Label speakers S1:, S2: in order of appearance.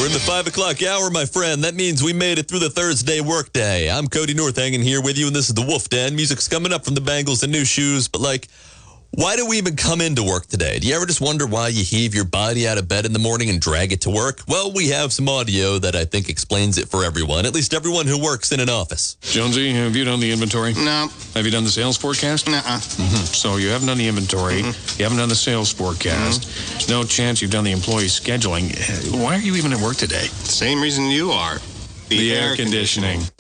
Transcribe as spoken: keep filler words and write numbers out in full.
S1: We're in the five o'clock hour, my friend. That means we made it through the Thursday workday. I'm Cody North hanging here with you, and this is the Wolf Den. Music's coming up from the Bangles and New Shoes, but like, why do we even come into work today? Do you ever just wonder why you heave your body out of bed in the morning and drag it to work? Well, we have some audio that I think explains it for everyone, at least everyone who works in an office.
S2: Jonesy, have you done the inventory?
S3: No.
S2: Have you done the sales forecast?
S3: Nuh-uh.
S2: Mm-hmm. So you haven't done the inventory. Mm-hmm. You haven't done the sales forecast. Mm-hmm. There's no chance you've done the employee scheduling. Why are you even at work today?
S3: Same reason you are.
S2: The, the air, air conditioning. conditioning.